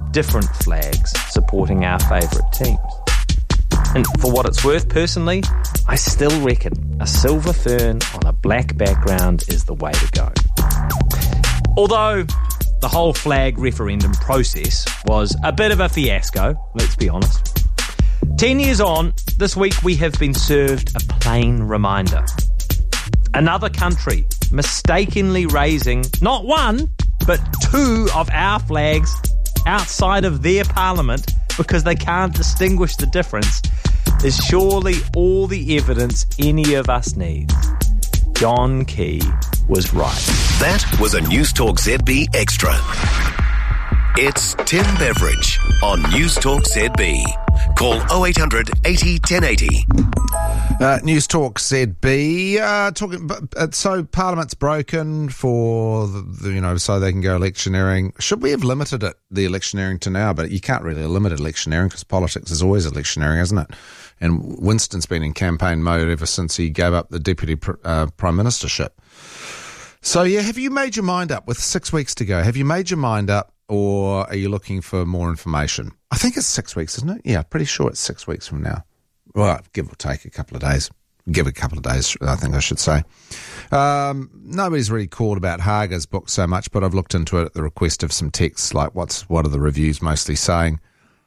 different flags supporting our favourite teams. And for what it's worth, personally, I still reckon a silver fern on a black background is the way to go. Although the whole flag referendum process was a bit of a fiasco, let's be honest. 10 years on, this week we have been served a plain reminder. Another country mistakenly raising not one, but two of our flags outside of their parliament because they can't distinguish the difference is surely all the evidence any of us needs. John Key was right. That was a News Talk ZB Extra. It's Tim Beveridge on News Talk ZB. Call 0800 80 1080. News Talk ZB. So Parliament's broken for so they can go electioneering. Should we have limited the electioneering to now? But you can't really limit electioneering because politics is always electioneering, isn't it? And Winston's been in campaign mode ever since he gave up the deputy prime ministership. So have you made your mind up with 6 weeks to go? Have you made your mind up? Or are you looking for more information? I think it's 6 weeks, isn't it? Yeah, pretty sure it's 6 weeks from now. Well, give or take a couple of days. Give it a couple of days, I think I should say. Nobody's really called about Haga's book so much, but I've looked into it at the request of some texts, like what are the reviews mostly saying.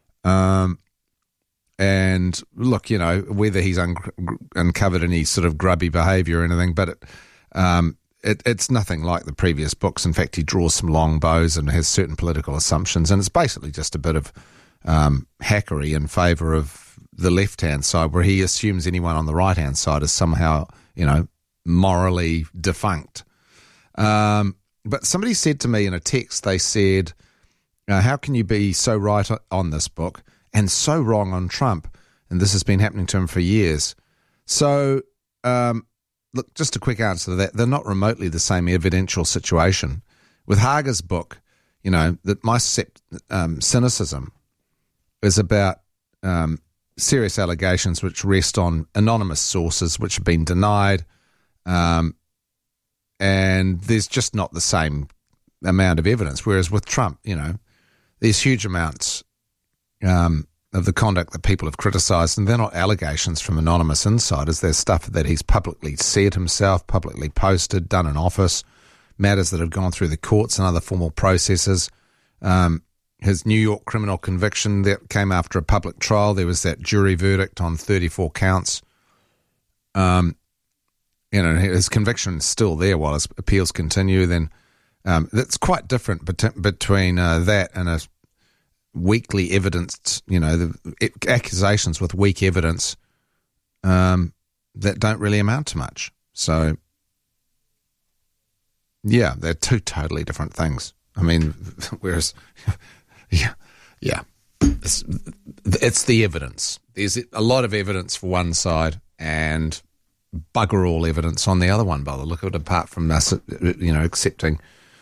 And look, whether he's uncovered any sort of grubby behaviour or anything, but it's nothing like the previous books. In fact, he draws some long bows and has certain political assumptions, and it's basically just a bit of hackery in favour of the left-hand side, where he assumes anyone on the right-hand side is somehow, morally defunct. But somebody said to me in a text, they said, how can you be so right on this book and so wrong on Trump? And this has been happening to him for years. So, look, just a quick answer to that. They're not remotely the same evidential situation. With Haga's book, that my cynicism is about serious allegations which rest on anonymous sources which have been denied, and there's just not the same amount of evidence. Whereas with Trump, there's huge amounts of the conduct that people have criticised, and they're not allegations from anonymous insiders. There's stuff that he's publicly said himself, publicly posted, done in office, matters that have gone through the courts and other formal processes. His New York criminal conviction that came after a public trial, there was that jury verdict on 34 counts. His conviction is still there while his appeals continue. Then that's quite different between that and a weakly evidence, the accusations with weak evidence that don't really amount to much. So, yeah, they're two totally different things. I mean, whereas, yeah, it's the evidence. There's a lot of evidence for one side and bugger all evidence on the other one, by the look of it, apart from us, accepting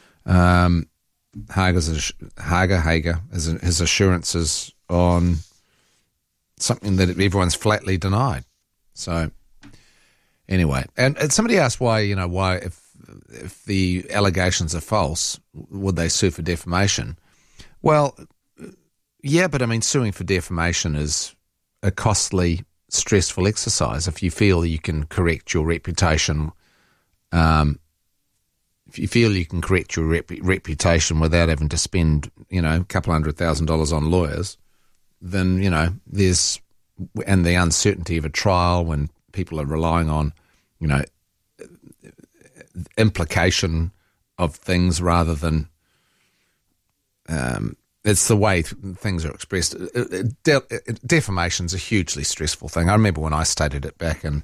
Hager, his assurances on something that everyone's flatly denied. So, anyway, and somebody asked why if the allegations are false, would they sue for defamation? Well, yeah, but I mean, suing for defamation is a costly, stressful exercise. If you feel you can correct your reputation, if you feel you can correct your reputation without having to spend, a couple $100,000 on lawyers, then, there's, and the uncertainty of a trial when people are relying on, implication of things rather than, it's the way things are expressed. Defamation's a hugely stressful thing. I remember when I studied it back in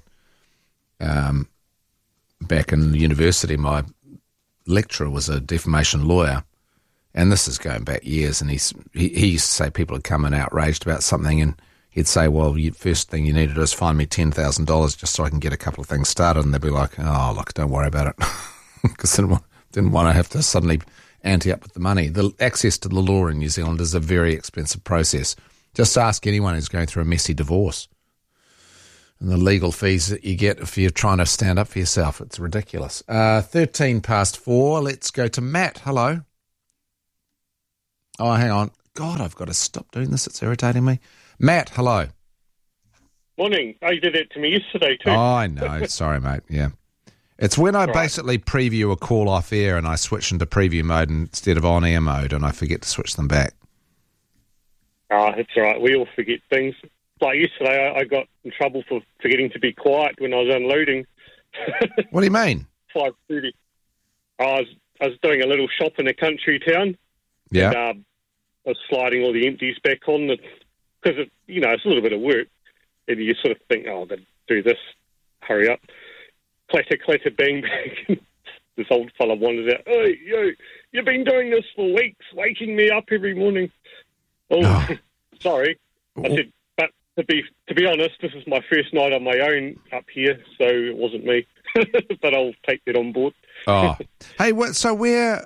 university, my lecturer was a defamation lawyer, and this is going back years, and he used to say people had come in outraged about something, and he'd say, well, first thing you need to do is find me $10,000 just so I can get a couple of things started, and they'd be like, oh, look, don't worry about it, because didn't want to have to suddenly ante up with the money. The access to the law in New Zealand is a very expensive process. Just ask anyone who's going through a messy divorce. And the legal fees that you get if you're trying to stand up for yourself, it's ridiculous. 4:13. Let's go to Matt. Hello. Oh, hang on. God, I've got to stop doing this. It's irritating me. Matt, hello. Morning. Oh, you did that to me yesterday too. Oh, I know. Sorry, mate. Yeah. It's when I basically preview a call off air and I switch into preview mode instead of on air mode, and I forget to switch them back. Oh, it's all right. We all forget things. Like yesterday, I got in trouble for forgetting to be quiet when I was unloading. What do you mean? 5:30. I was doing a little shop in a country town. Yeah. And, I was sliding all the empties back on because it's a little bit of work, and you sort of think, oh, I've got to do this. Hurry up. Clatter, clatter, bang, bang. This old fella wanders out. Oh, you've been doing this for weeks, waking me up every morning. Oh. Sorry. I said, but to be honest, this is my first night on my own up here, so it wasn't me. But I'll take that on board. Oh, hey, so where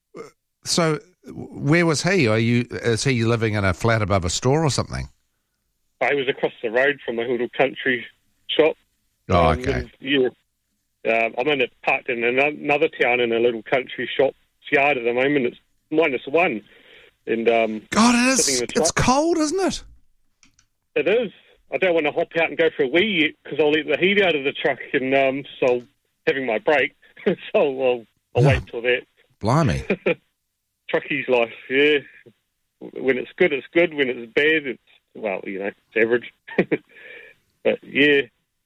was he? Is he living in a flat above a store or something? I was across the road from a little country shop. Oh, okay. I'm parked in another town in a little country shop's yard at the moment. It's -1. And God, it is. It's cold, isn't it? It is. I don't want to hop out and go for a wee yet because I'll let the heat out of the truck, and so I'm having my break. So I'll wait till that. Blimey. Truckie's life, yeah. When it's good, it's good. When it's bad, it's average. But yeah.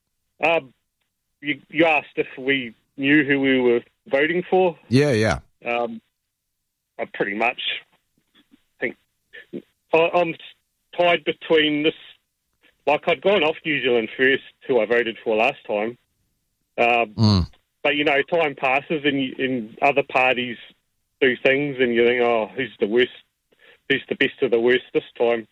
You asked if we knew who we were voting for. Yeah. I pretty much think I'm tied between this. Like, I'd gone off New Zealand first, who I voted for last time. But, time passes and other parties do things, and you think, oh, who's the worst? Who's the best of the worst this time?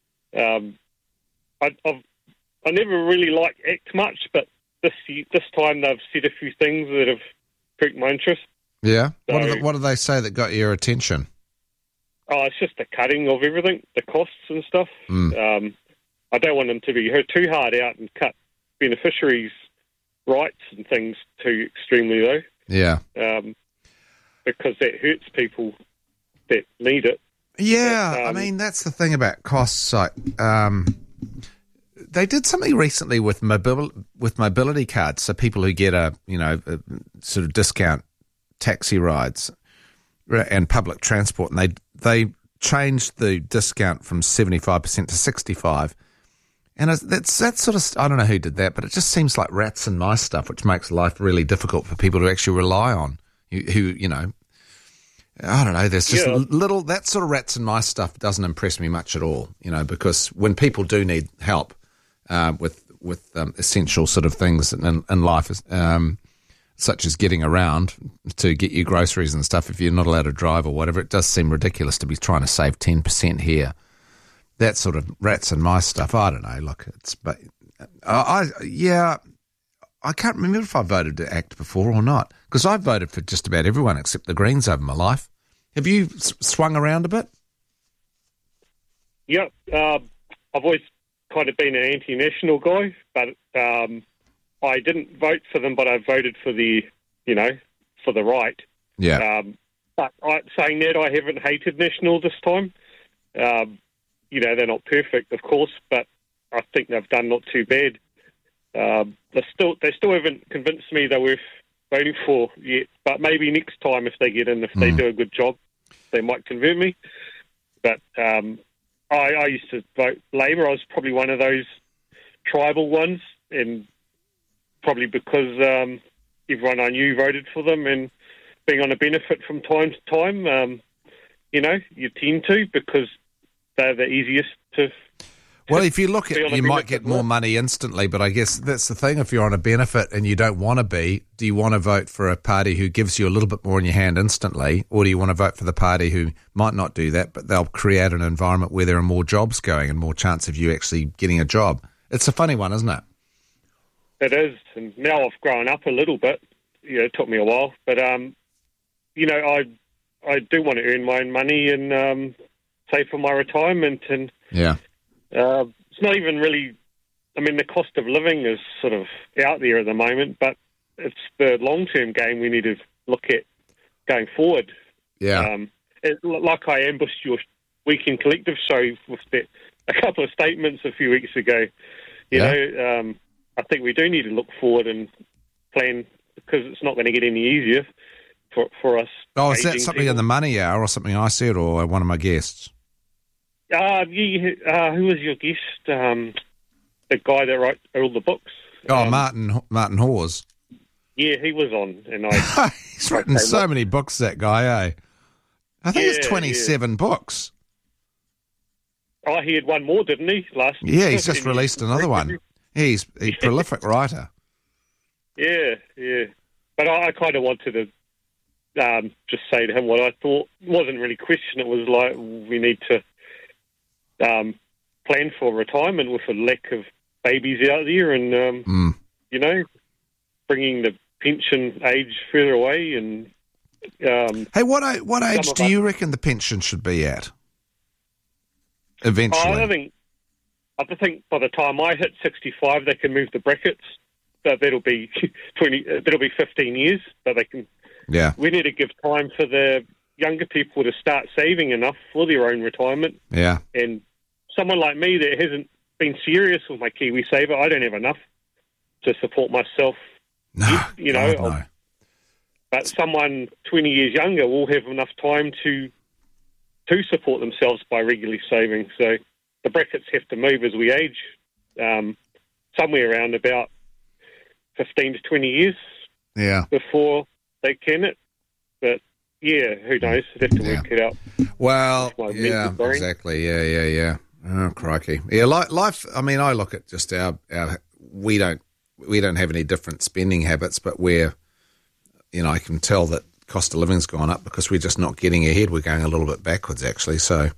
I never really liked ACT much, but this time they've said a few things that have piqued my interest. Yeah? So, what do they say that got your attention? Oh, it's just the cutting of everything, the costs and stuff. I don't want them to be too hard out and cut beneficiaries' rights and things too extremely, though. Yeah. Because that hurts people that need it. Yeah, I mean, that's the thing about costs. Like, they did something recently with mobility cards, so people who get a sort of discount taxi rides and public transport, and they changed the discount from 75% to 65%. And that's sort of, I don't know who did that, but it just seems like rats and mice stuff, which makes life really difficult for people to actually rely on. I don't know, there's just little, that sort of rats and mice stuff doesn't impress me much at all, because when people do need help with essential sort of things in life, such as getting around to get your groceries and stuff, if you're not allowed to drive or whatever, it does seem ridiculous to be trying to save 10% here. That sort of rats and mice stuff, I don't know. Look, I can't remember if I voted to ACT before or not, because I've voted for just about everyone except the Greens over my life. Have you swung around a bit? Yeah, I've always kind of been an anti-national guy, but I didn't vote for them, but I voted for for the right. Yeah. But saying that, I haven't hated National this time. They're not perfect, of course, but I think they've done not too bad. They still haven't convinced me they're worth voting for yet, but maybe next time if they get in, if they do a good job, they might convert me. But I used to vote Labour. I was probably one of those tribal ones, and probably because everyone I knew voted for them, and being on a benefit from time to time, you tend to, because they're the easiest to... Well, if you look at, you might get more money instantly, but I guess that's the thing. If you're on a benefit and you don't want to be, do you want to vote for a party who gives you a little bit more in your hand instantly, or do you want to vote for the party who might not do that, but they'll create an environment where there are more jobs going and more chance of you actually getting a job? It's a funny one, isn't it? It is, and now I've grown up a little bit. It took me a while, but I do want to earn my own money and save for my retirement, and yeah. It's not even really... I mean, the cost of living is sort of out there at the moment, but it's the long-term game we need to look at going forward. Yeah. Like I ambushed your Weekend Collective show with a couple of statements a few weeks ago. You know, I think we do need to look forward and plan, because it's not going to get any easier for us. Oh, is that something in the Money Hour or something I said, or one of my guests? Who was your guest? The guy that wrote all the books. Martin Hawes. Yeah, he was on, and he's written so many books, that guy, eh? I think it's 27 books. Oh, he had one more, didn't he? Yeah, he's just released another one. He's a prolific writer. Yeah. But I kind of wanted to just say to him what I thought. It wasn't really a question. It was like, we need to plan for retirement with a lack of babies out there, and you know, bringing the pension age further away. And hey, what age do you reckon the pension should be at? Eventually, I think by the time I hit 65, they can move the brackets. But that'll be 15 years. But they can. Yeah, we need to give time for the younger people to start saving enough for their own retirement. Yeah, and someone like me that hasn't been serious with my KiwiSaver, I don't have enough to support myself. No, you know. No. But someone 20 years younger will have enough time to support themselves by regularly saving. So the brackets have to move as we age, somewhere around about 15 to 20 years before they can it. But, yeah, who knows? They'd have to work it out. Well, yeah, exactly. Yeah. Oh, crikey. Yeah, life, I mean, I look at just our we don't have any different spending habits, but we're, you know, I can tell that cost of living's gone up because we're just not getting ahead. We're going a little bit backwards, actually. So,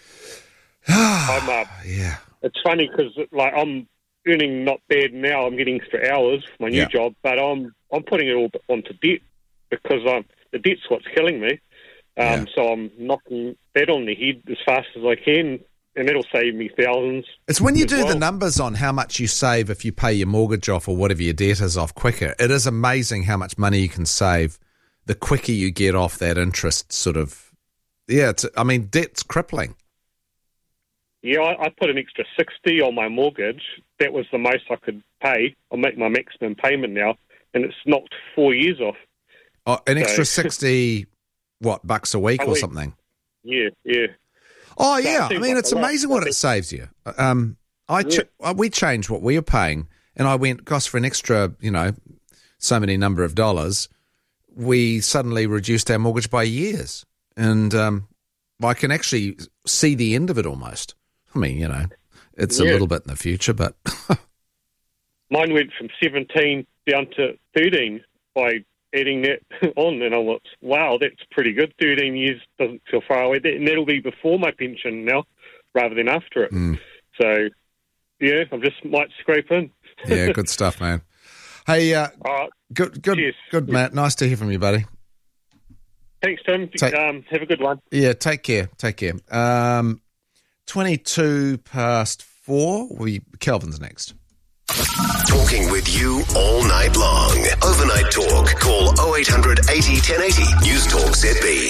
yeah, it's funny because like I'm earning not bad now. I'm getting extra hours for my new job, but I'm putting it all onto debt because the debt's what's killing me. So I'm knocking that on the head as fast as I can, and that'll save me thousands. It's when you do the numbers on how much you save if you pay your mortgage off or whatever your debt is off quicker. It is amazing how much money you can save the quicker you get off that interest sort of. Yeah, debt's crippling. Yeah, I put an extra 60 on my mortgage. That was the most I could pay. I'll make my maximum payment now, and it's knocked 4 years off. Oh, an extra 60, bucks a week or something? Yeah. Oh, yeah. I mean, it's amazing what it saves you. We changed what we were paying, and I went, gosh, for an extra, so many number of dollars, we suddenly reduced our mortgage by years. And I can actually see the end of it almost. I mean, it's a little bit in the future, but... Mine went from 17 down to 13 by adding that on, and I was, wow, that's pretty good. 13 years doesn't feel far away. And that'll be before my pension now, rather than after it. So, yeah, I just might scrape in. Yeah, good stuff, man. Hey, good, Matt. Nice to hear from you, buddy. Thanks, Tim. Have a good one. Yeah, take care. 4:22. Kelvin's next. Talking with you all night long. Overnight talk. Call 0800 80 1080. News Talk ZB.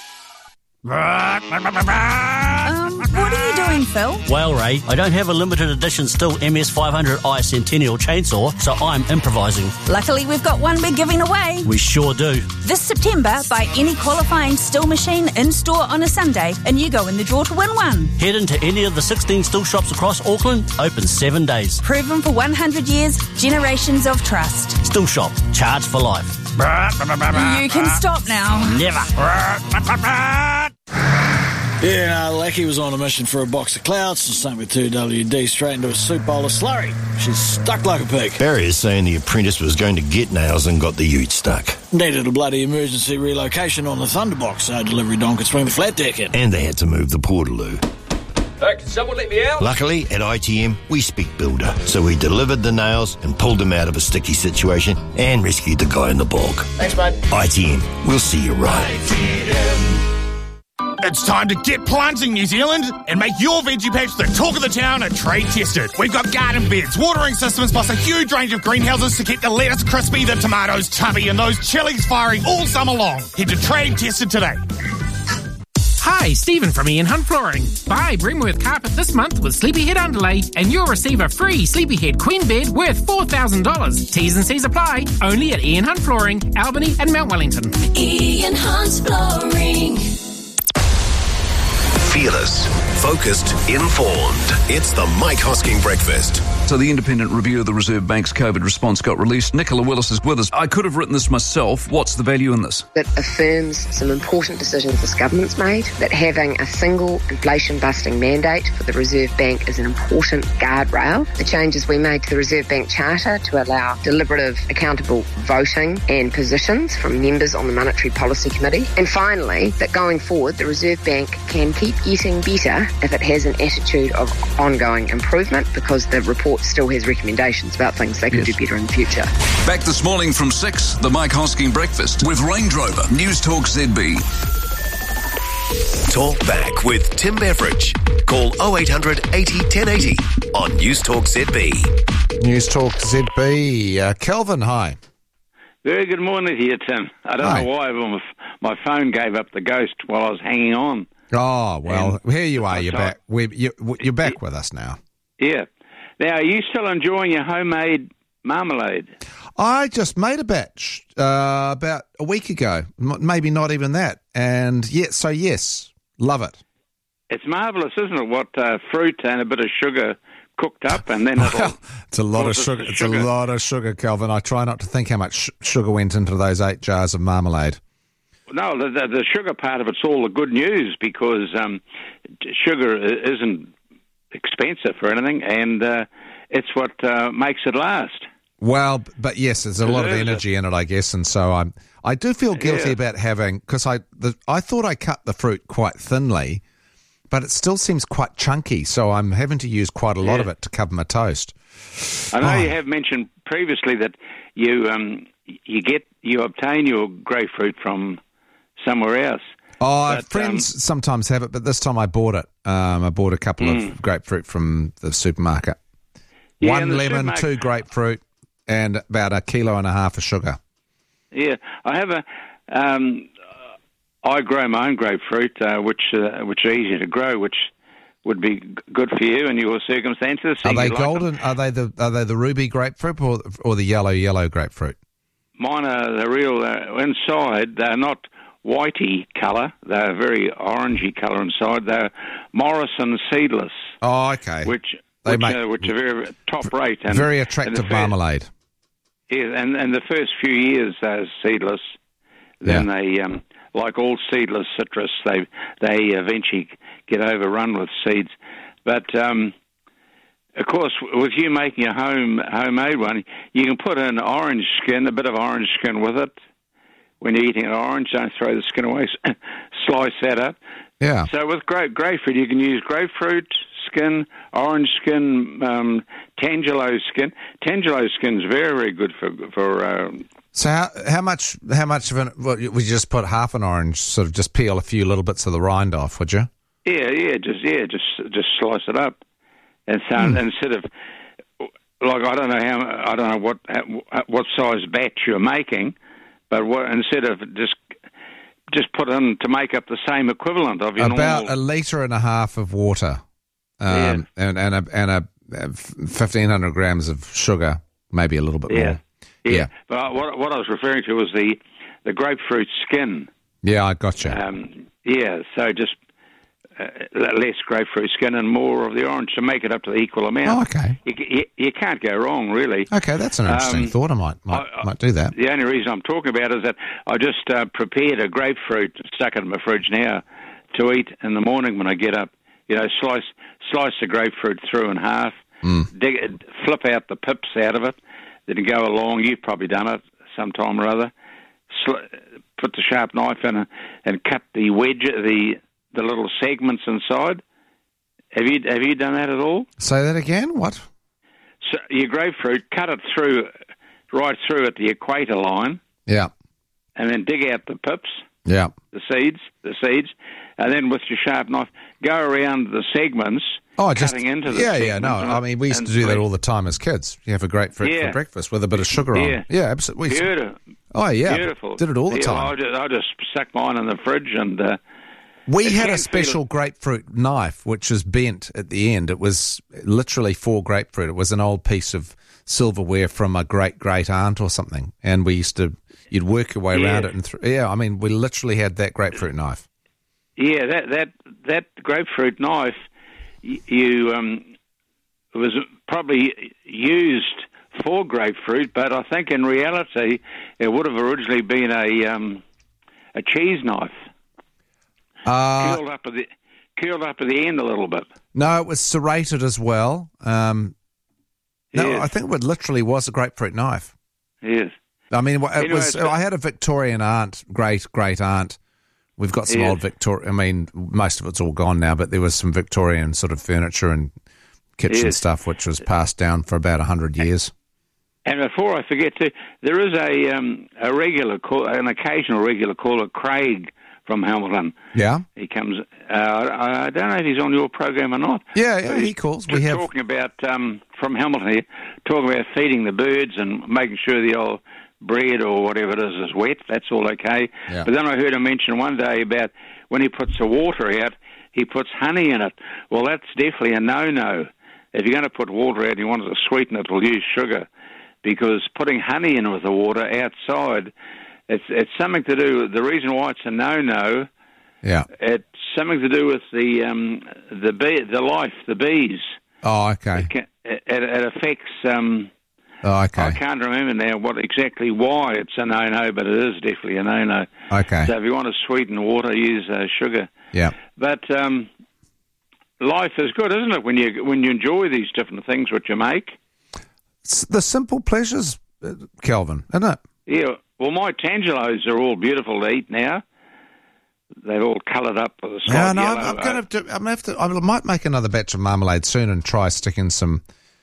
What are you doing, Phil? Well, Ray, I don't have a limited edition Stihl MS500i Centennial chainsaw, so I'm improvising. Luckily, we've got one we're giving away. We sure do. This September, buy any qualifying Stihl machine in-store on a Sunday, and you go in the draw to win one. Head into any of the 16 Stihl shops across Auckland, open 7 days. Proven for 100 years, generations of trust. Stihl Shop, charged for life. You can stop now. Never. Yeah, Lackey was on a mission for a box of clouds, and same with 2WD, straight into a soup bowl of slurry. She's stuck like a pig. Barry is saying the apprentice was going to get nails and got the ute stuck. Needed a bloody emergency relocation on the Thunderbox so delivery don could swing the flat deck in. And they had to move the portaloo. Can someone let me out? Luckily, at ITM, we speak builder, so we delivered the nails and pulled them out of a sticky situation and rescued the guy in the bog. Thanks, mate. ITM, we'll see you right. It's time to get planting, New Zealand, and make your veggie patch the talk of the town and trade tested. We've got garden beds, watering systems, plus a huge range of greenhouses to keep the lettuce crispy, the tomatoes chubby, and those chilies firing all summer long. Head to Trade Tested today. Hi, Stephen from Ian Hunt Flooring. Buy Bremworth carpet this month with Sleepyhead underlay and you'll receive a free Sleepyhead queen bed worth $4,000. T's and C's apply. Only at Ian Hunt Flooring, Albany and Mount Wellington. Ian Hunt Flooring. Fearless, focused, informed. It's the Mike Hosking Breakfast. So the independent review of the Reserve Bank's COVID response got released. Nicola Willis is with us. I could have written this myself. What's the value in this? It affirms some important decisions this government's made, that having a single inflation-busting mandate for the Reserve Bank is an important guardrail. The changes we made to the Reserve Bank Charter to allow deliberative, accountable voting and positions from members on the Monetary Policy Committee. And finally, that going forward, the Reserve Bank can keep getting better if it has an attitude of ongoing improvement, because the report still has recommendations about things they can do better in the future. Back this morning from 6, the Mike Hosking Breakfast with Range Rover, News Talk ZB. Talk back with Tim Beveridge. Call 0800 80 1080 on News Talk ZB. News Talk ZB. Kelvin, hi. Very good morning to you, Tim. I don't know why my phone gave up the ghost while I was hanging on. Oh, well, here you are. You're back. You're back with us now. Yeah. Now, are you still enjoying your homemade marmalade? I just made a batch about a week ago, maybe not even that. And yes, love it. It's marvellous, isn't it? What fruit and a bit of sugar cooked up, and then it's a lot of sugar. It's a lot of sugar, Kelvin. I try not to think how much sugar went into those 8 jars of marmalade. No, the sugar part of it's all the good news, because sugar isn't expensive for anything, and it's what makes it last. Well, but yes, there's a lot of energy in it, I guess, and so I do feel guilty about having, because I thought I cut the fruit quite thinly, but it still seems quite chunky, so I'm having to use quite a lot of it to cover my toast. I know you have mentioned previously that you obtain your grapefruit from somewhere else. Oh, friends sometimes have it, but this time I bought it. I bought a couple of grapefruit from the supermarket. Yeah, 1 lemon, 2 grapefruit, and about 1.5 kilos of sugar. Yeah, I have I grow my own grapefruit, which are easy to grow, which would be good for you in your circumstances. Are they golden? Are they the ruby grapefruit or the yellow grapefruit? Mine are the real inside. They're not whitey colour. They're very orangey colour inside. They're Morrison seedless. Oh, okay. Which are very top rate and very attractive marmalade. Yeah, and the first few years they're seedless. Then they, like all seedless citrus, they eventually get overrun with seeds. But of course, with you making a homemade one, you can put in orange skin, a bit of orange skin with it. When you're eating an orange, don't throw the skin away. Slice that up. Yeah. So with grapefruit, you can use grapefruit skin, orange skin, Tangelo skin. Tangelo skin's very, very good for. So how much of an? Well, would you just put half an orange? Sort of just peel a few little bits of the rind off, would you? Just slice it up, and so instead of like I don't know what size batch you're making. But instead of just put in to make up the same equivalent of your about normal... 1.5 litres of water, and 1,500 grams of sugar, maybe a little bit more. Yeah. But what I was referring to was the grapefruit skin. Yeah, I gotcha. So just less grapefruit skin and more of the orange to make it up to the equal amount. Oh, okay. You can't go wrong, really. Okay, that's an interesting thought. I might do that. The only reason I'm talking about is that I just prepared a grapefruit, stuck it in my fridge now, to eat in the morning when I get up. You know, slice the grapefruit through in half, flip out the pips out of it, then go along. You've probably done it sometime or other. Put the sharp knife in and cut the wedge, the little segments inside. Have you done that at all? Say that again. What? So your grapefruit, cut it right through at the equator line. Yeah. And then dig out the pips. Yeah. The seeds, and then with your sharp knife, go around the segments. Cutting into the segments. No, I mean, we used to do that all the time as kids. You have a grapefruit for breakfast with a bit of sugar on. Yeah, absolutely. Beautiful. Oh, yeah. Beautiful. Did it all the time. I just stuck mine in the fridge and We had a special grapefruit knife, which was bent at the end. It was literally for grapefruit. It was an old piece of silverware from a great aunt or something, and you'd work your way around it. And we literally had that grapefruit knife. Yeah, that grapefruit knife, was probably used for grapefruit, but I think in reality it would have originally been a cheese knife. Curled up at the end a little bit. No, it was serrated as well. No, I think it literally was a grapefruit knife. Yes. I mean, I had a Victorian aunt, great aunt. We've got some old Victorian. I mean, most of it's all gone now, but there was some Victorian sort of furniture and kitchen stuff which was passed down for about 100 years. And before I forget to, there is an occasional regular caller, Craig from Hamilton. Yeah, he comes. I don't know if he's on your program or not. Yeah, he calls. We have talking about from Hamilton here, talking about feeding the birds and making sure the old bread or whatever it is wet. That's all okay. Yeah. But then I heard him mention one day about when he puts the water out, he puts honey in it. Well, that's definitely a no-no. If you're going to put water out and you want it to sweeten it, we'll use sugar, because putting honey in with the water outside, it's something to do. The reason why it's a no-no, it's something to do with the bees. Oh, okay. It affects. I can't remember now why it's a no-no, but it is definitely a no-no. Okay. So if you want to sweeten water, use sugar. Yeah. But life is good, isn't it? When you enjoy these different things which you make. It's the simple pleasures, Kelvin, isn't it? Yeah. Well, my tangelos are all beautiful to eat now. They're all coloured up with a slight yellow. I might make another batch of marmalade soon and try sticking some.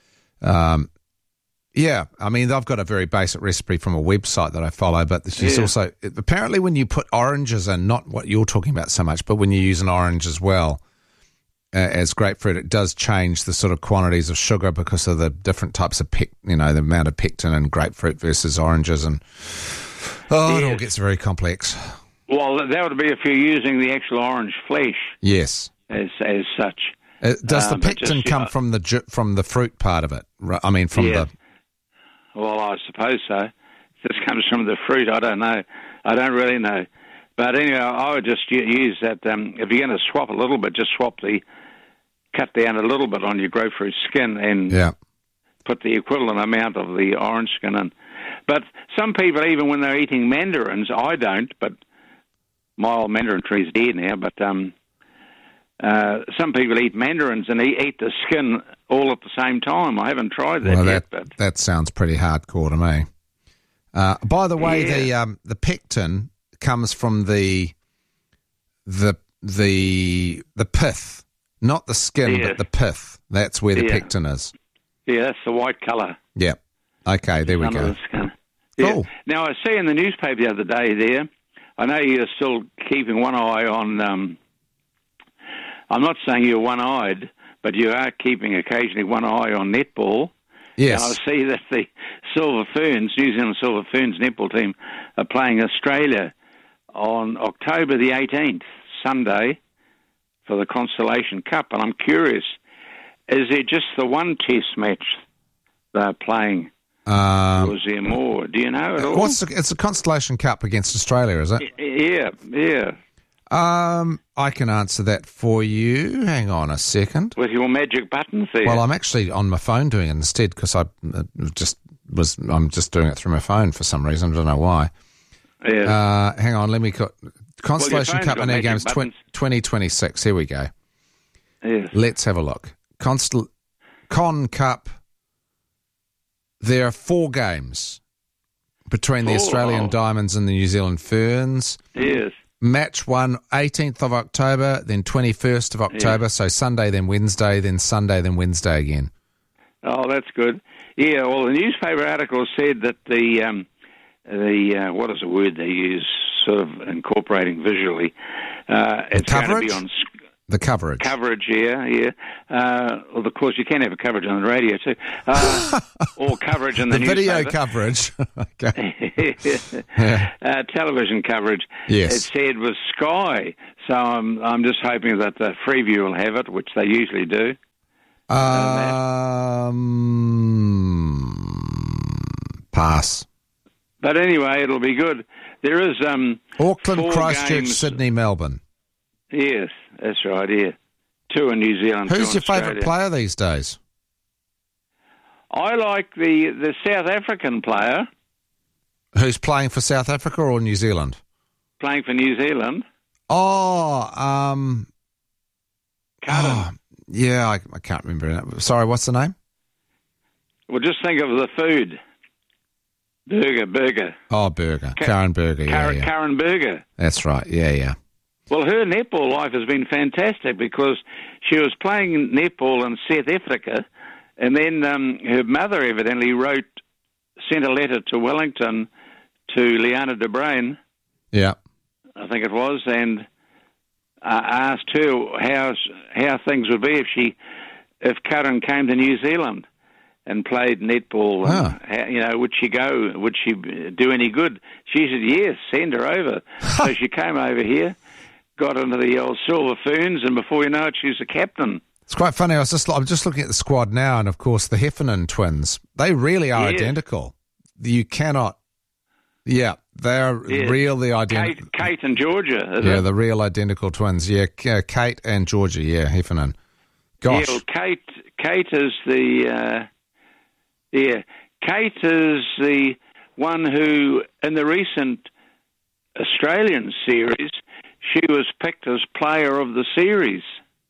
I mean, I've got a very basic recipe from a website that I follow, but she's also apparently when you put oranges in, not what you're talking about so much, but when you use an orange as well as grapefruit, it does change the sort of quantities of sugar because of the different types of the amount of pectin in grapefruit versus oranges, and it all gets very complex. Well, that would be if you're using the actual orange flesh. Yes, as such. Does the pectin come from the fruit part of it? I mean, from the. Well, I suppose so. This comes from the fruit. I don't know. I don't really know. But anyway, I would just use that. If you're going to swap a little bit, just cut down a little bit on your grapefruit skin and put the equivalent amount of the orange skin in. But some people, even when they're eating mandarins, I don't, but my old mandarin tree's dead now, but some people eat mandarins and eat the skin all at the same time. I haven't tried that yet. But that sounds pretty hardcore to me. By the way, the pectin comes from the pith, not the skin, but the pith. That's where the pectin is. Yeah, that's the white colour. Yeah. Okay, there we go. The skin. Cool. Now, I see in the newspaper the other day there, I know you're still keeping one eye on, I'm not saying you're one-eyed, but you are keeping occasionally one eye on netball. Yes. And I see that the Silver Ferns, New Zealand Silver Ferns netball team, are playing Australia on October the 18th, Sunday, for the Constellation Cup. And I'm curious, is there just the one test match they're playing? Or is there more? Do you know at all? It's a Constellation Cup against Australia, is it? Yeah. I can answer that for you. Hang on a second. With your magic buttons there. Well, I'm actually on my phone doing it instead because I'm just doing it through my phone for some reason. I don't know why. Yeah. Hang on, let me Constellation Cup in air games 2026. Here we go. Yes. Let's have a look. Con Cup. There are 4 games between the Australian Diamonds and the New Zealand Ferns. Yes. Match 1, 18th of October, then 21st of October, so Sunday, then Wednesday, then Sunday, then Wednesday again. Oh, that's good. Yeah, well, the newspaper article said that the what is the word they use, sort of incorporating visually, it's going to be on... The coverage. Coverage, yeah. Well, of course, you can have a coverage on the radio too, or coverage in the video newspaper. Coverage. Television coverage. Yes. It said was Sky, so I'm just hoping that the Freeview will have it, which they usually do. Pass. But anyway, it'll be good. There is Auckland, 4 Christchurch, games. Sydney, Melbourne. Yes, that's right. Yeah, 2 in New Zealand. 2 Who's in your favourite Australia. player these days? I like the South African player Who's playing for South Africa or New Zealand? playing for New Zealand. Carden. Yeah, I can't remember. Sorry, what's the name? Well, just think of the food. Burger. Oh, Berger. Karen Berger, yeah. Karen Berger. That's right, yeah. Well, her netball life has been fantastic because she was playing netball in South Africa, and then her mother evidently sent a letter to Wellington to Liana de Bruin, Yeah. I think it was, and asked her how things would be if Karen came to New Zealand and played netball. And, would she go? Would she do any good? She said, yes, send her over. So she came over here, got into the old Silver Ferns, and before you know it, she's a captain. It's quite funny. I'm just looking at the squad now, and of course the Heffernan twins. They really are identical. You cannot. Yeah, they're really identical. Kate and Georgia. Yeah, the real identical twins. Yeah, Kate and Georgia. Yeah, Heffernan. Gosh. Yeah, well, Kate is the. Kate is the one who, in the recent Australian series, she was picked as player of the series.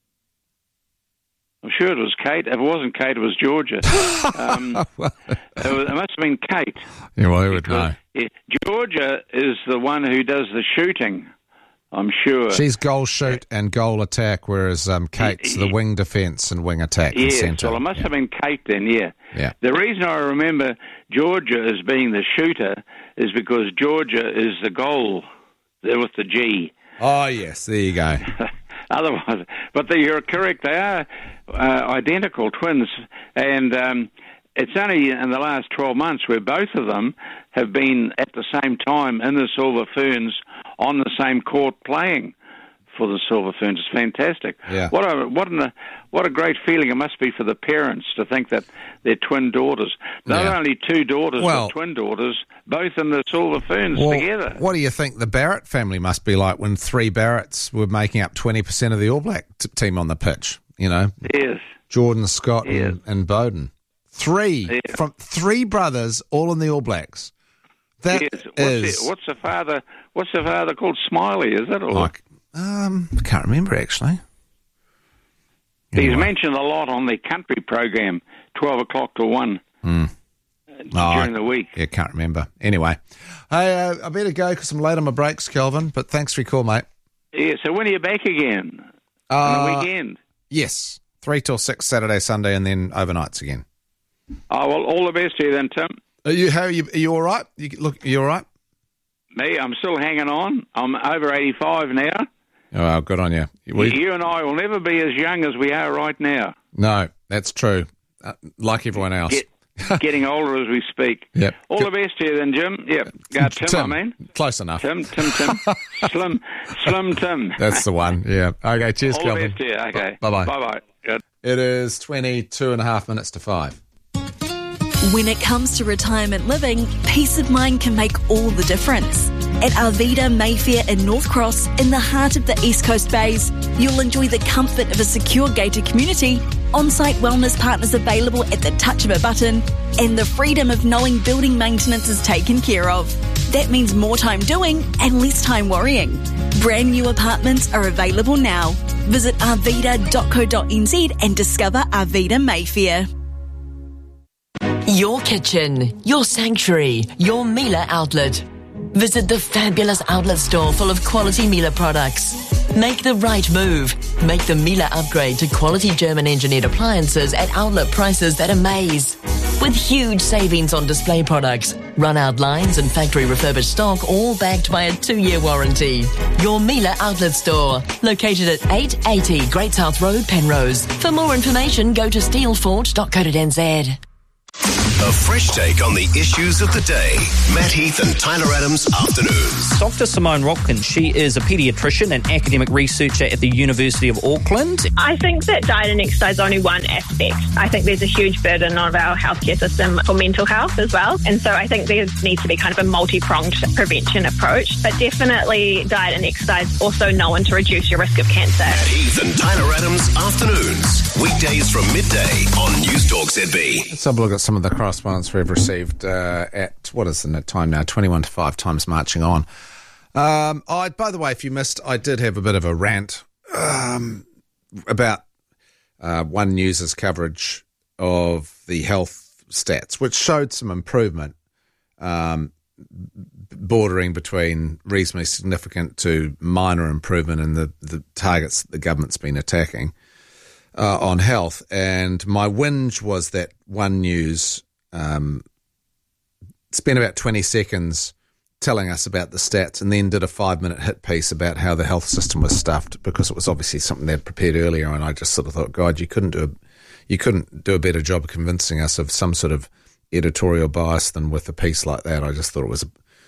I'm sure it was Kate. If it wasn't Kate, it was Georgia. It must have been Kate. Yeah, well, who would know? Yeah, Georgia is the one who does the shooting, I'm sure. She's goal shoot and goal attack, whereas Kate's the wing defence and wing attack and centre. Well, it must have been Kate then, yeah. The reason I remember Georgia as being the shooter is because Georgia is the goal, there with the G. Oh, yes, there you go. Otherwise, but you're correct. They are identical twins, and it's only in the last 12 months where both of them have been at the same time in the Silver Ferns on the same court playing for the Silver Ferns. It's fantastic. Yeah. What a great feeling it must be for the parents to think that their twin daughters, not only 2 daughters, but twin daughters, both in the Silver Ferns together. What do you think the Barrett family must be like when 3 Barretts were making up 20% of the All Black team on the pitch? You know, yes, Jordan, Scott, and Bowden. 3 from 3 brothers, all in the All Blacks. That is. What's the father? What's the father called? Smiley, is it? Or? I can't remember actually. He's mentioned a lot on the country program, 12 o'clock to 1 during the week. Yeah, can't remember. Anyway, hey, I better go because I'm late on my breaks, Kelvin. But thanks for your call, mate. Yeah. So when are you back again? On the weekend? Yes, 3 till 6 Saturday, Sunday, and then overnights again. Oh well, all the best to you then, Tim. Are you all right? You all right? Me, I'm still hanging on. I'm over 85 now. Oh, well, good on you. You and I will never be as young as we are right now. No, that's true. Like everyone else. Getting older as we speak. Yep. All the best to you then, Jim. Yep. Tim, I mean. Close enough. Tim. Slim Tim. That's the one, yeah. Okay, cheers, All Kelvin. the best to you. Okay. Bye-bye. Bye-bye. Good. It is 22 and a half minutes to 5. When it comes to retirement living, peace of mind can make all the difference. At Arvida Mayfair in North Cross, in the heart of the East Coast Bays, you'll enjoy the comfort of a secure gated community, on-site wellness partners available at the touch of a button, and the freedom of knowing building maintenance is taken care of. That means more time doing and less time worrying. Brand new apartments are available now. Visit arvida.co.nz and discover Arvida Mayfair. Your kitchen, your sanctuary, your Miele outlet. Visit the fabulous outlet store full of quality Miele products. Make the right move. Make the Miele upgrade to quality German-engineered appliances at outlet prices that amaze. With huge savings on display products, run-out lines and factory refurbished stock, all backed by a 2-year warranty. Your Miele outlet store, located at 880 Great South Road, Penrose. For more information, go to steelfort.co.nz. A fresh take on the issues of the day. Matt Heath and Tyler Adams Afternoons. Dr. Simone Rodkin, she is a paediatrician and academic researcher at the University of Auckland. I think that diet and exercise is only one aspect. I think there's a huge burden on our healthcare system for mental health as well. And so I think there needs to be kind of a multi-pronged prevention approach. But definitely diet and exercise also known to reduce your risk of cancer. Matt Heath and Tyler Adams Afternoons. Weekdays from midday on News Talk ZB. Let's have a look at some of the correspondence we've received at, what is the time now, 21 to 5 times marching on. By the way, if you missed, I did have a bit of a rant about One News's coverage of the health stats, which showed some improvement, bordering between reasonably significant to minor improvement in the targets that the government's been attacking on health. And my whinge was that One News spent about 20 seconds telling us about the stats and then did a 5-minute hit piece about how the health system was stuffed, because it was obviously something they'd prepared earlier. And I just sort of thought, God, you couldn't do a better job of convincing us of some sort of editorial bias than with a piece like that. I just thought it was,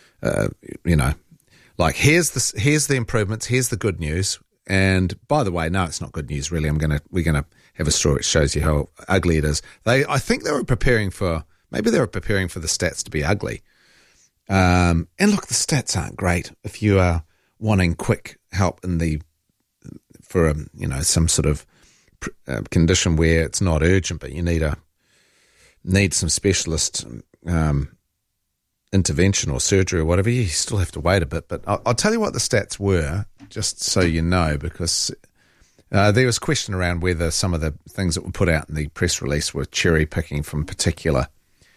like, here's the improvements, here's the good news. And by the way, no, it's not good news really. We're gonna have a story that shows you how ugly it is. I think they were preparing for the stats to be ugly. And look, the stats aren't great if you are wanting quick help for some sort of condition where it's not urgent, but you need some specialist intervention or surgery or whatever. You still have to wait a bit. But I'll tell you what the stats were, just so you know, because there was question around whether some of the things that were put out in the press release were cherry picking from particular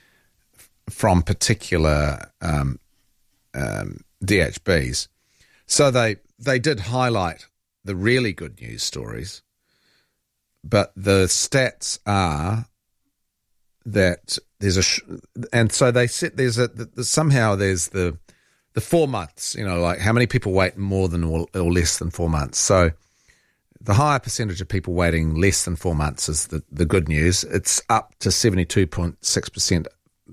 DHBs. So they did highlight the really good news stories, but the stats are that and so they said somehow there's the 4 months, like how many people wait more than or less than 4 months. So the higher percentage of people waiting less than 4 months is the good news. It's up to 72.6%.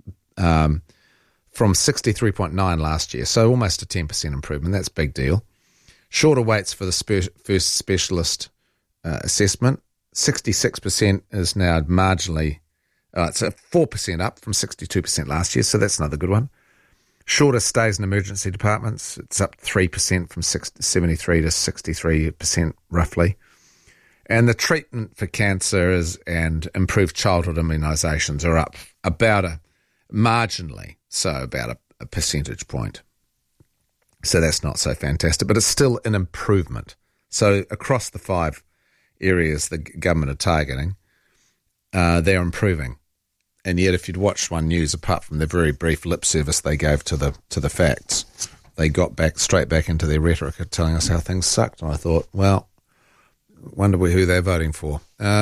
From 63.9 last year, so almost a 10% improvement. That's a big deal. Shorter waits for the first specialist assessment. 66% is now marginally, it's a 4% up from 62% last year, so that's another good one. Shorter stays in emergency departments, it's up 3% from 73 to 63% roughly. And the treatment for cancer and improved childhood immunisations are up about marginally, so about a percentage point. So that's not so fantastic, but it's still an improvement. So across the 5 areas the government are targeting, they're improving. And yet if you'd watched One News, apart from the very brief lip service they gave to the facts, they got straight back into their rhetoric of telling us how things sucked. And I thought, well, wonder who they're voting for.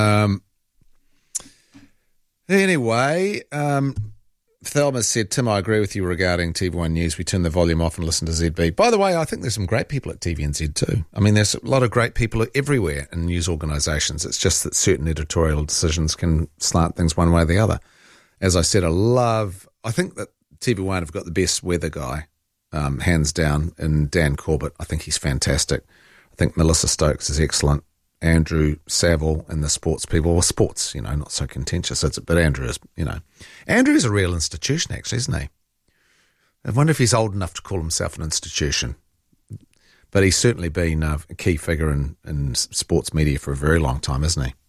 Anyway, Thelma said, Tim, I agree with you regarding TV1 News. We turn the volume off and listen to ZB. By the way, I think there's some great people at TVNZ too. I mean, there's a lot of great people everywhere in news organisations. It's just that certain editorial decisions can slant things one way or the other. As I said, I think that TV1 have got the best weather guy, hands down, in Dan Corbett. I think he's fantastic. I think Melissa Stokes is excellent. Andrew Saville and the sports people, or sports, not so contentious, but Andrew is, Andrew's a real institution, actually, isn't he? I wonder if he's old enough to call himself an institution. But he's certainly been a key figure in sports media for a very long time, isn't he?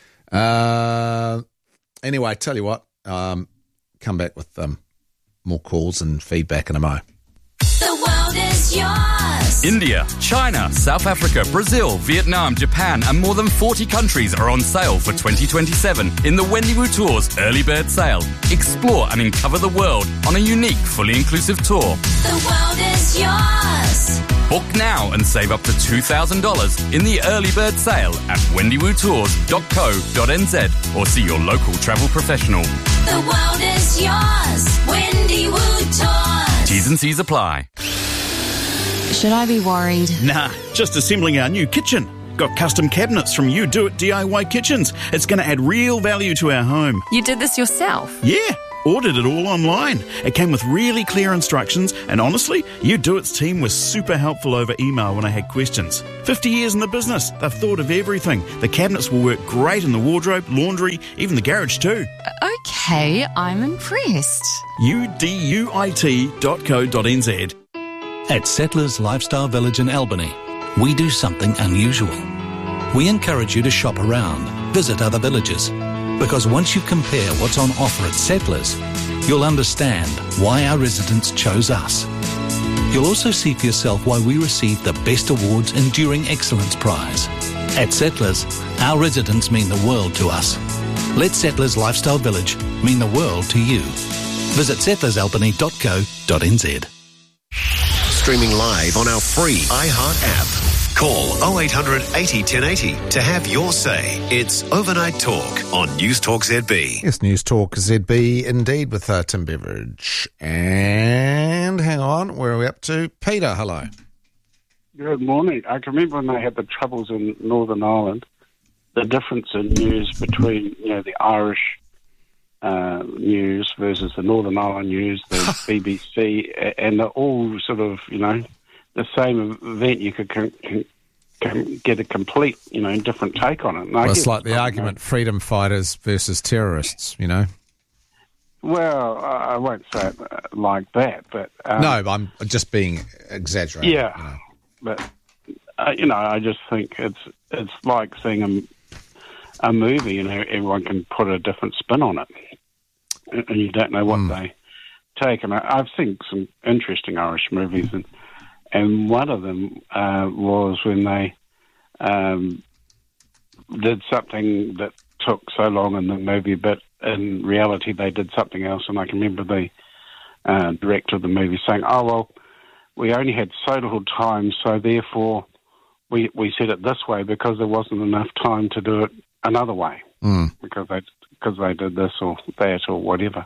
Anyway, I tell you what, come back with more calls and feedback in a mo. The world world is yours. India, China, South Africa, Brazil, Vietnam, Japan, and more than 40 countries are on sale for 2027 in the Wendy Wu Tours Early Bird Sale. Explore and uncover the world on a unique, fully inclusive tour. The world is yours. Book now and save up to $2,000 in the Early Bird Sale at wendywoottours.co.nz or see your local travel professional. The world is yours. Wendy Wu Tours. T's and C's apply. Should I be worried? Nah, just assembling our new kitchen. Got custom cabinets from You Do It DIY Kitchens. It's going to add real value to our home. You did this yourself? Yeah, ordered it all online. It came with really clear instructions, and honestly, You Do It's team was super helpful over email when I had questions. 50 years in the business, they've thought of everything. The cabinets will work great in the wardrobe, laundry, even the garage too. Okay, I'm impressed. uduit.co.nz. At Settlers Lifestyle Village in Albany, we do something unusual. We encourage you to shop around, visit other villages, because once you compare what's on offer at Settlers, you'll understand why our residents chose us. You'll also see for yourself why we received the Best Awards Enduring Excellence Prize. At Settlers, our residents mean the world to us. Let Settlers Lifestyle Village mean the world to you. Visit settlersalbany.co.nz. Streaming live on our free iHeart app. Call 0800 80 1080 to have your say. It's Overnight Talk on News Talk ZB. Yes, News Talk ZB indeed with Tim Beveridge. And hang on, where are we up to? Peter, hello. Good morning. I can remember when they had the troubles in Northern Ireland, the difference in news between, the Irish news versus the Northern Ireland news, the BBC, and they're all sort of, the same event. You could get a complete, different take on it. Well, it's like the argument, freedom fighters versus terrorists, Well, I won't say it like that, but... no, I'm just being exaggerated. Yeah, but, I just think it's like seeing a movie, everyone can put a different spin on it, and you don't know what they take. And I've seen some interesting Irish movies, and one of them was when they did something that took so long in the movie, but in reality they did something else. And I can remember the director of the movie saying, "Oh, well, we only had so little time, so therefore we said it this way because there wasn't enough time to do it another way, because they did this or that or whatever."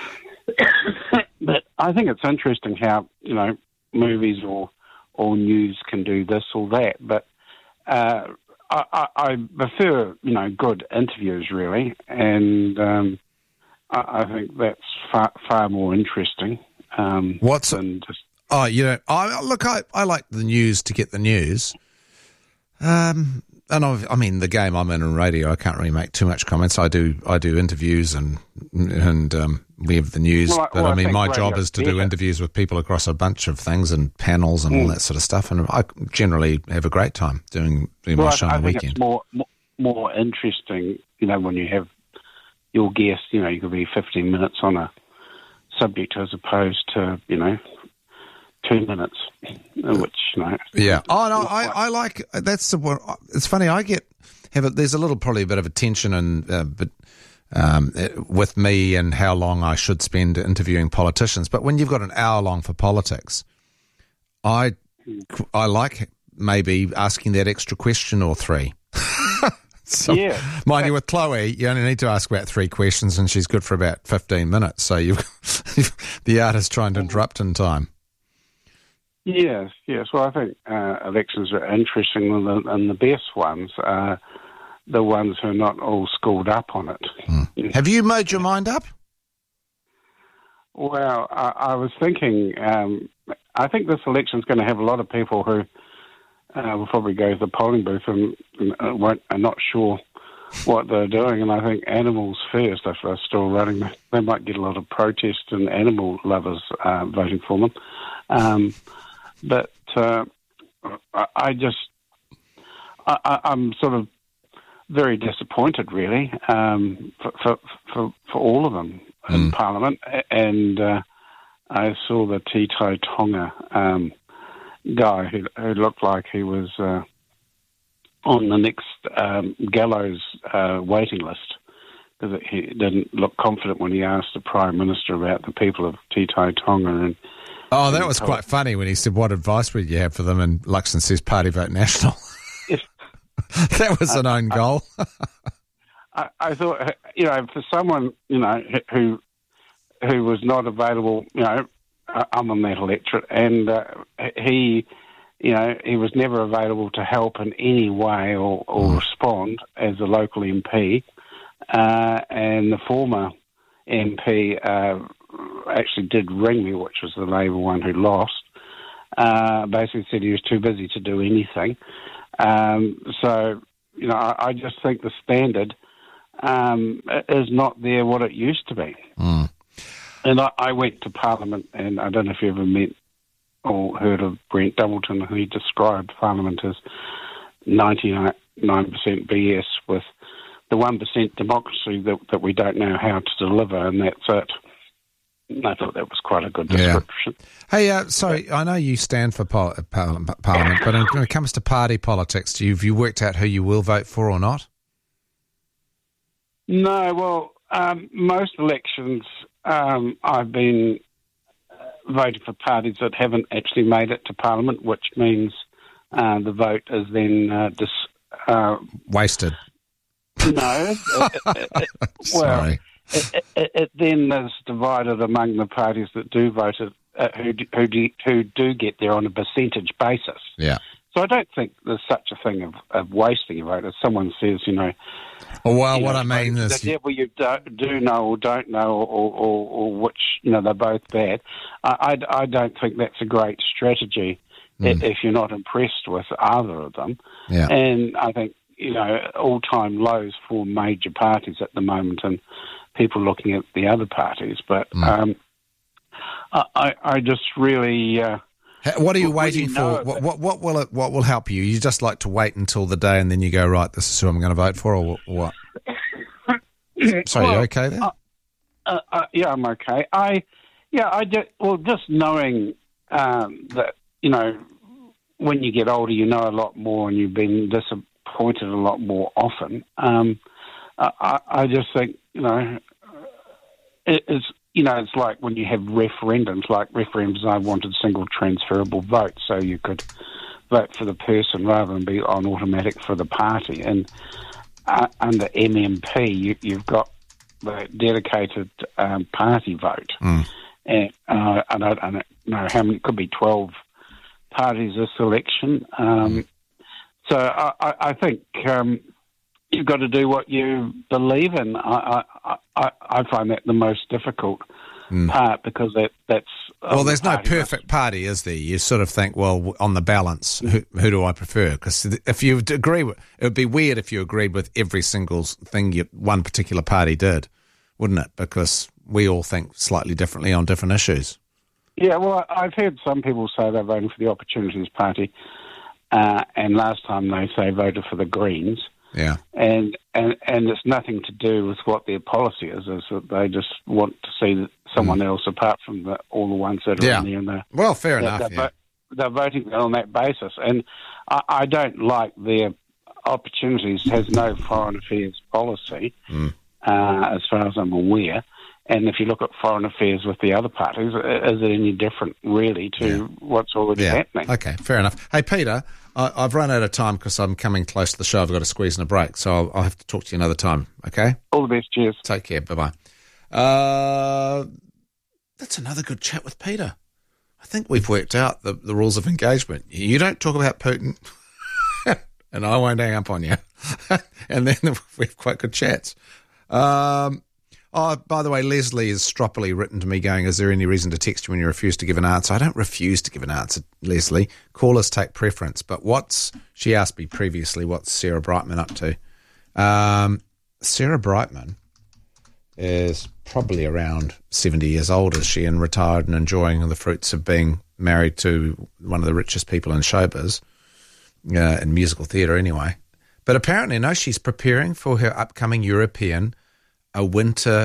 But I think it's interesting how, movies or news can do this or that. But I prefer, good interviews, really. And I think that's far more interesting. I like the news to get the news. And the game I'm in radio, I can't really make too much comments. I do interviews and we have the news. But my job is to do interviews with people across a bunch of things and panels and all that sort of stuff. And I generally have a great time doing my show on the weekend. It's more interesting, when you have your guest. You could be 15 minutes on a subject as opposed to 2 minutes, which Yeah. Oh no, I like that's what. It's funny. There's probably a bit of a tension with me and how long I should spend interviewing politicians. But when you've got an hour long for politics, I like maybe asking that extra question or three. Mind you, with Chloe, you only need to ask about 3 questions, and she's good for about 15 minutes. So the artist trying to interrupt in time. Yes. Well, I think elections are interesting, and the best ones are the ones who are not all schooled up on it. Have you made your mind up? Well, I was thinking, I think this election is going to have a lot of people who will probably go to the polling booth and are not sure what they're doing. And I think animals first, if they're still running, they might get a lot of protest and animal lovers voting for them. But I'm sort of very disappointed, really, for all of them in Parliament. And I saw the Te Tai Tonga guy who looked like he was on the next gallows waiting list, because he didn't look confident when he asked the Prime Minister about the people of Te Tonga. And that was quite funny when he said, "What advice would you have for them?" And Luxon says, "Party vote National." That was an own goal. I thought, for someone, who was not available, other than that electorate, and he was never available to help in any way or respond as a local MP, and the former MP actually did ring me, which was the Labour one who lost, basically said he was too busy to do anything. So, I just think the standard is not there what it used to be. Mm. And I went to Parliament, and I don't know if you ever met or heard of Brent Doubleton, who described Parliament as 99% BS with the 1% democracy that we don't know how to deliver, and that's it. And I thought that was quite a good description. Yeah. Hey, sorry, I know you stand for Parliament, but when it comes to party politics, have you worked out who you will vote for or not? No, well, most elections I've been voting for parties that haven't actually made it to Parliament, which means the vote is then wasted. No. Sorry. It then is divided among the parties that do vote, who do get there on a percentage basis. Yeah. So I don't think there's such a thing of wasting a vote. As someone says, what I mean is the devil you do know or don't know, or which, they're both bad. I don't think that's a great strategy if you're not impressed with either of them. Yeah. And I think, all-time lows for major parties at the moment, and people looking at the other parties. But I just really... what are you waiting for? What will help you? You just like to wait until the day and then you go, right, this is who I'm going to vote for, or what? Sorry, you okay there? Yeah, I'm okay. Just knowing that, when you get older, you know a lot more, and you've been disappointed a lot more often. I just think, it's like when you have referendums, I wanted single transferable votes, so you could vote for the person rather than be on automatic for the party. And under MMP, you've got the dedicated party vote. And I don't know how many, it could be 12 parties this election. So I think you've got to do what you believe in. I find that the most difficult part, because that's... Well, there's no perfect party, is there? You sort of think, well, on the balance, who do I prefer? Because if you agree with... It would be weird if you agreed with every single thing one particular party did, wouldn't it? Because we all think slightly differently on different issues. Yeah, well, I've heard some people say they're voting for the Opportunities Party, and last time they say voted for the Greens. Yeah, and it's nothing to do with what their policy is that they just want to see someone else apart from all the ones that are in there. And well, fair enough. They're voting on that basis, and I don't like their Opportunities has no foreign affairs policy, as far as I'm aware. And if you look at foreign affairs with the other parties, is it any different, really, to what's already happening? Okay, fair enough. Hey, Peter, I've run out of time because I'm coming close to the show. I've got to squeeze in a break, so I'll have to talk to you another time, okay? All the best, cheers. Take care, bye-bye. That's another good chat with Peter. I think we've worked out the rules of engagement. You don't talk about Putin, and I won't hang up on you. And then we have quite good chats. Oh, by the way, Leslie has stroppily written to me going, is there any reason to text you when you refuse to give an answer? I don't refuse to give an answer, Leslie. Callers take preference. But she asked me previously, what's Sarah Brightman up to? Sarah Brightman is probably around 70 years old, is she, and retired and enjoying the fruits of being married to one of the richest people in showbiz, in musical theatre anyway. But apparently, no, she's preparing for her upcoming European a winter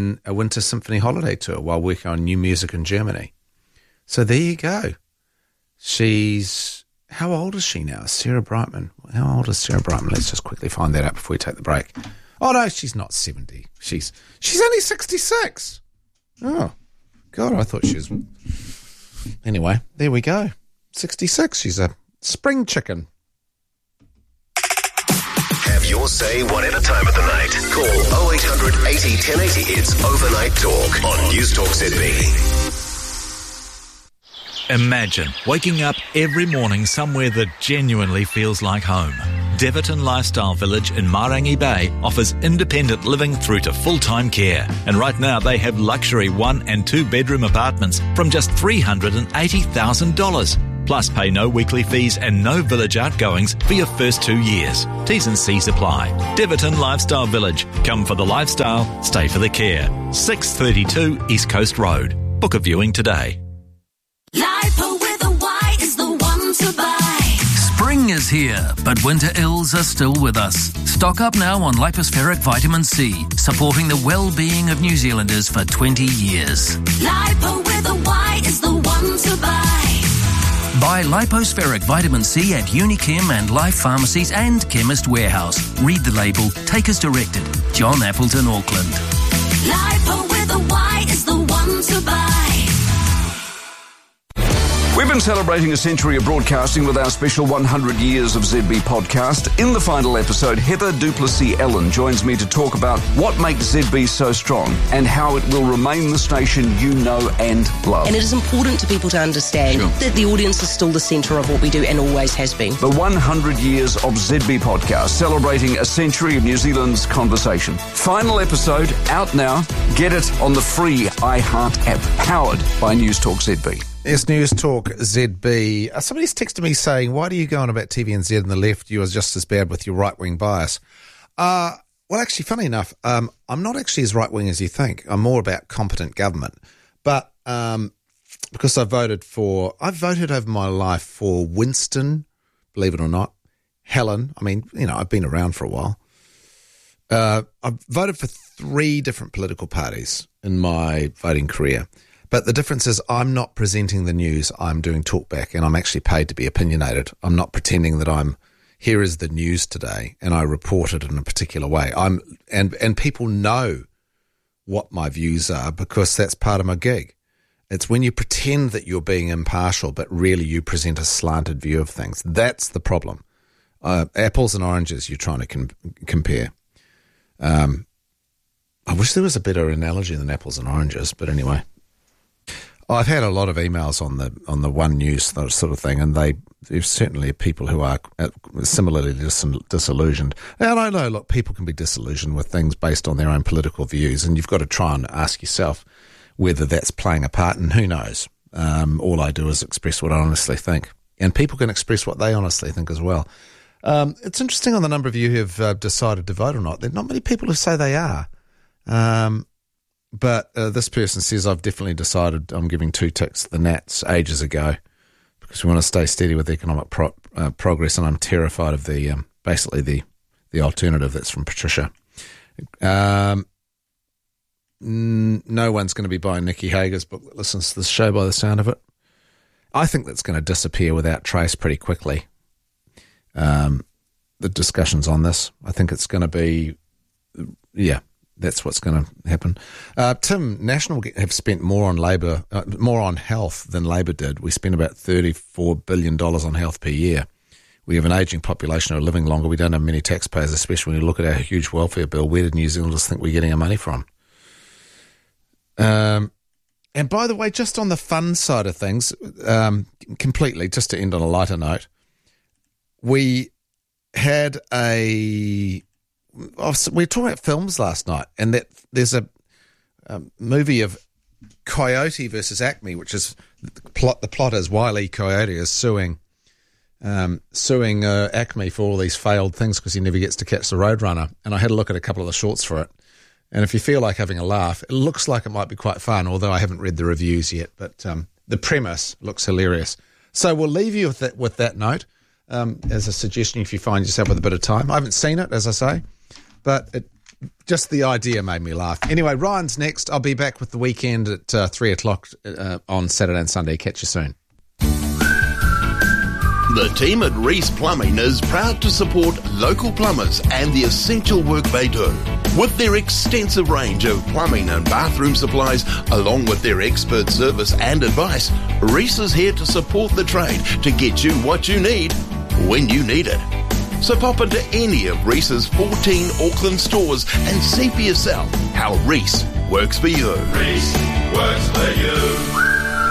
symphony holiday tour while working on new music in Germany. So there you go. How old is she now? Sarah Brightman. How old is Sarah Brightman? Let's just quickly find that out before we take the break. Oh, no, she's not 70. She's only 66. Oh, God, I thought she was... Anyway, there we go. 66. She's a spring chicken. Have your say whatever time of the night. Call 0800 80 1080. It's Overnight Talk on News Talk ZB. Imagine waking up every morning somewhere that genuinely feels like home. Deverton Lifestyle Village in Marangi Bay offers independent living through to full-time care. And right now they have luxury 1 and 2 bedroom apartments from just $380,000. Plus pay no weekly fees and no village outgoings for your first 2 years. T's and C's apply. Deverton Lifestyle Village. Come for the lifestyle, stay for the care. 632 East Coast Road. Book a viewing today. Lipo with a Y is the one to buy. Spring is here, but winter ills are still with us. Stock up now on lipospheric vitamin C, supporting the well-being of New Zealanders for 20 years. Lipo with a Y is the one to buy. Buy lipospheric vitamin C at Unichem and Life Pharmacies and Chemist Warehouse. Read the label. Take as directed. John Appleton, Auckland. Lipo with a Y is the one to buy. We've been celebrating a century of broadcasting with our special 100 Years of ZB podcast. In the final episode, Heather Duplessis-Ellen joins me to talk about what makes ZB so strong and how it will remain the station you know and love. And it is important to people to understand that the audience is still the centre of what we do and always has been. The 100 Years of ZB podcast, celebrating a century of New Zealand's conversation. Final episode, out now. Get it on the free iHeart app, powered by News Talk ZB. Yes, News Talk ZB. Somebody's texted me saying, why do you go on about TVNZ and the left? You are just as bad with your right-wing bias. Well, actually, funny enough, I'm not actually as right-wing as you think. I'm more about competent government. But because I've voted over my life for Winston, believe it or not, Helen. I mean, I've been around for a while. I've voted for 3 different political parties in my voting career. But the difference is I'm not presenting the news. I'm doing talkback, and I'm actually paid to be opinionated. I'm not pretending that here is the news today, and I report it in a particular way. And people know what my views are because that's part of my gig. It's when you pretend that you're being impartial, but really you present a slanted view of things. That's the problem. Apples and oranges you're trying to compare. I wish there was a better analogy than apples and oranges, but anyway. I've had a lot of emails on the One News sort of thing, and there's certainly people who are similarly disillusioned. And I know, look, people can be disillusioned with things based on their own political views, and you've got to try and ask yourself whether that's playing a part, and who knows. All I do is express what I honestly think, and people can express what they honestly think as well. It's interesting on the number of you who have decided to vote or not. There are not many people who say they are. But this person says, I've definitely decided I'm giving 2 ticks to the Nats ages ago because we want to stay steady with economic progress, and I'm terrified of basically the alternative that's from Patricia. No one's going to be buying Nikki Hager's book that listens to this show by the sound of it. I think that's going to disappear without trace pretty quickly. The discussions on this, I think it's going to be, that's what's going to happen. Tim, National have spent more on health than Labor did. We spend about $34 billion on health per year. We have an ageing population who are living longer. We don't have many taxpayers, especially when you look at our huge welfare bill. Where did New Zealanders think we're getting our money from? And by the way, just on the fun side of things, completely, just to end on a lighter note, we had we were talking about films last night, and that there's a movie of Coyote versus Acme, which is the plot is Wile E. Coyote is suing Acme for all these failed things because he never gets to catch the Roadrunner. And I had a look at a couple of the shorts for it, and if you feel like having a laugh, it looks like it might be quite fun, although I haven't read the reviews yet. But the premise looks hilarious. So we'll leave you with that note as a suggestion if you find yourself with a bit of time. I haven't seen it, as I say. But just the idea made me laugh. Anyway, Ryan's next. I'll be back with the weekend at 3 o'clock on Saturday and Sunday. Catch you soon. The team at Reese Plumbing is proud to support local plumbers and the essential work they do. With their extensive range of plumbing and bathroom supplies, along with their expert service and advice, Reese is here to support the trade to get you what you need when you need it. So pop into any of Reese's 14 Auckland stores and see for yourself how Reese works for you. Reese works for you.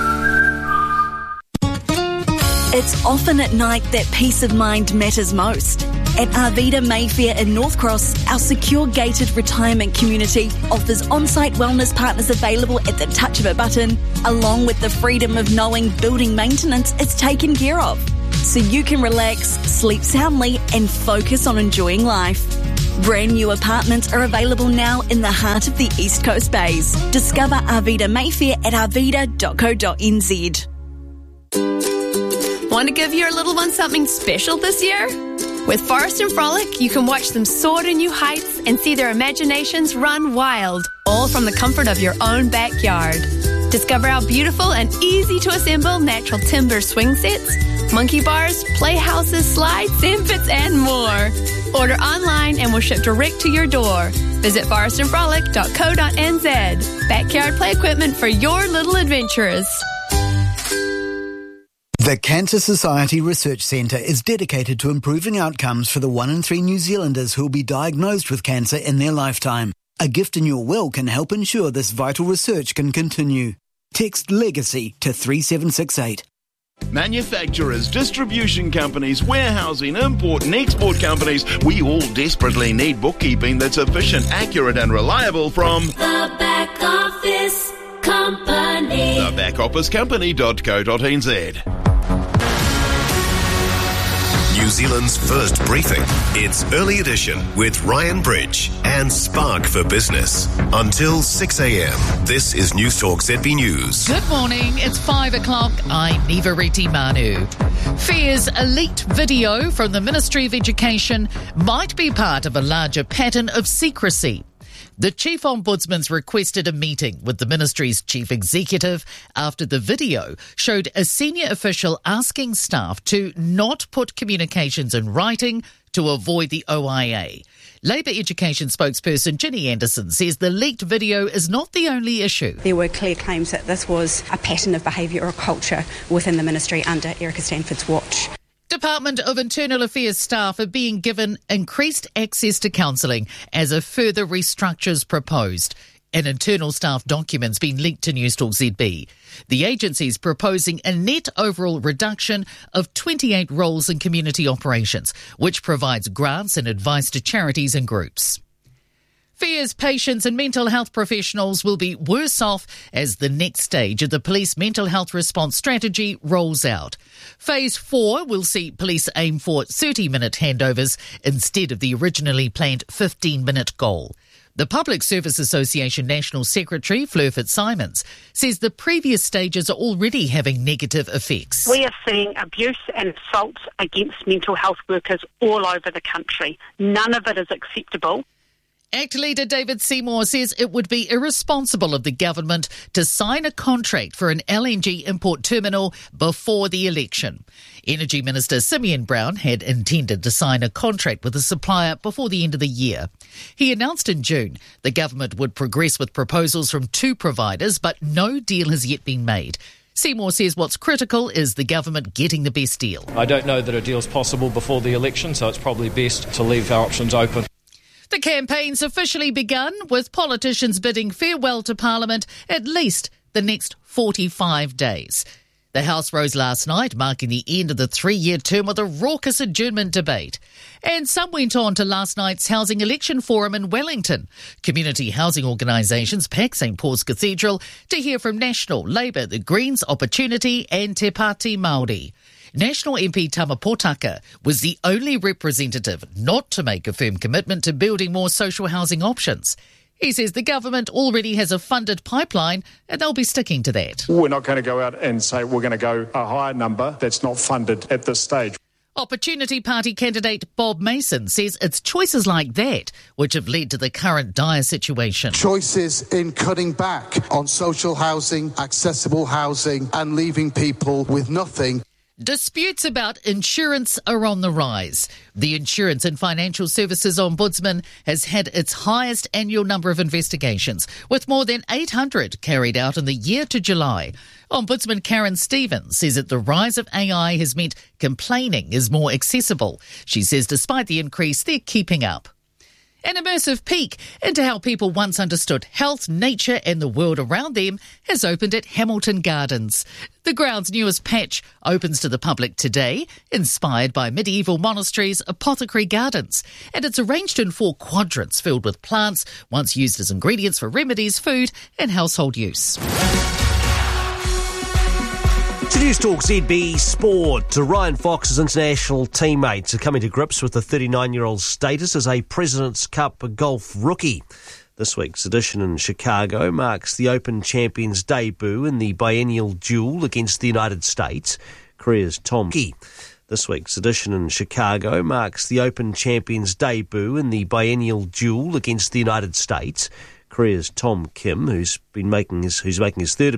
It's often at night that peace of mind matters most. At Arvida Mayfair in North Cross, our secure gated retirement community offers on-site wellness partners available at the touch of a button, along with the freedom of knowing building maintenance is taken care of. So you can relax, sleep soundly and focus on enjoying life. Brand new apartments are available now in the heart of the East Coast Bays. Discover Arvida Mayfair at arvida.co.nz. Want to give your little one something special this year? With Forest and Frolic, you can watch them soar to new heights and see their imaginations run wild, all from the comfort of your own backyard. Discover our beautiful and easy-to-assemble natural timber swing sets, monkey bars, playhouses, slides, sand pits, and more. Order online and we'll ship direct to your door. Visit forestandfrolic.co.nz. Backyard play equipment for your little adventurers. The Cancer Society Research Centre is dedicated to improving outcomes for the 1 in 3 New Zealanders who will be diagnosed with cancer in their lifetime. A gift in your will can help ensure this vital research can continue. Text LEGACY to 3768. Manufacturers, distribution companies, warehousing, import and export companies, we all desperately need bookkeeping that's efficient, accurate and reliable from The Back Office Company. thebackofficecompany.co.nz. New Zealand's first briefing. It's Early Edition with Ryan Bridge and Spark for Business. Until 6 a.m, this is News Talk ZB News. Good morning, it's 5 o'clock. I'm Nivareti Manu. Fears a leaked video from the Ministry of Education might be part of a larger pattern of secrecy. The Chief Ombudsman's requested a meeting with the ministry's chief executive after the video showed a senior official asking staff to not put communications in writing to avoid the OIA. Labour Education spokesperson Ginny Anderson says the leaked video is not the only issue. There were clear claims that this was a pattern of behaviour or culture within the ministry under Erica Stanford's watch. Department of Internal Affairs staff are being given increased access to counselling as a further restructure is proposed. An internal staff document's been leaked to News Talk ZB. The agency's proposing a net overall reduction of 28 roles in community operations, which provides grants and advice to charities and groups. Fears patients and mental health professionals will be worse off as the next stage of the police mental health response strategy rolls out. Phase 4 will see police aim for 30-minute handovers instead of the originally planned 15-minute goal. The Public Service Association National Secretary, Fleur Fitzsimons, says the previous stages are already having negative effects. We are seeing abuse and assaults against mental health workers all over the country. None of it is acceptable. ACT leader David Seymour says it would be irresponsible of the government to sign a contract for an LNG import terminal before the election. Energy Minister Simeon Brown had intended to sign a contract with a supplier before the end of the year. He announced in June the government would progress with proposals from 2 providers, but no deal has yet been made. Seymour says what's critical is the government getting the best deal. I don't know that a deal's possible before the election, so it's probably best to leave our options open. The campaign's officially begun, with politicians bidding farewell to Parliament at least the next 45 days. The House rose last night, marking the end of the 3-year term with a raucous adjournment debate. And some went on to last night's Housing Election Forum in Wellington. Community housing organisations packed St Paul's Cathedral to hear from National, Labour, the Greens, Opportunity and Te Pāti Māori. National MP Tama Potaka was the only representative not to make a firm commitment to building more social housing options. He says the government already has a funded pipeline and they'll be sticking to that. We're not going to go out and say we're going to go a higher number that's not funded at this stage. Opportunity Party candidate Bob Mason says it's choices like that which have led to the current dire situation. Choices in cutting back on social housing, accessible housing and leaving people with nothing. Disputes about insurance are on the rise. The Insurance and Financial Services Ombudsman has had its highest annual number of investigations, with more than 800 carried out in the year to July. Ombudsman Karen Stevens says that the rise of AI has meant complaining is more accessible. She says despite the increase, they're keeping up. An immersive peek into how people once understood health, nature and the world around them has opened at Hamilton Gardens. The ground's newest patch opens to the public today, inspired by medieval monasteries, apothecary gardens. And it's arranged in 4 quadrants filled with plants, once used as ingredients for remedies, food and household use. To News Talk ZB Sport, Ryan Fox's international teammates are coming to grips with the 39-year-old's status as a President's Cup golf rookie. This week's edition in Chicago marks the Open champions' debut in the biennial duel against the United States. Korea's Tom Kim. This week's edition in Chicago marks the Open champions' debut in the biennial duel against the United States. Korea's Tom Kim, who's making his third